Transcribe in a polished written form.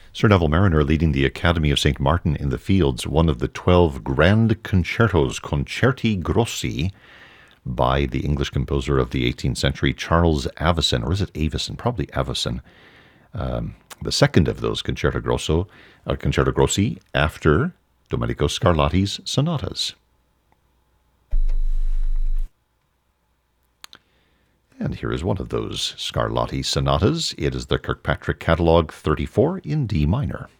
Sir Neville Mariner leading the Academy of St. Martin in the Fields, one of the 12 grand concertos, Concerti Grossi, by the English composer of the 18th century, Charles Avison, or is it Avison? Probably Avison. The second of those Concerto Grossi, after Domenico Scarlatti's sonatas. And here is one of those Scarlatti sonatas. It is the Kirkpatrick Catalogue 34 in D minor.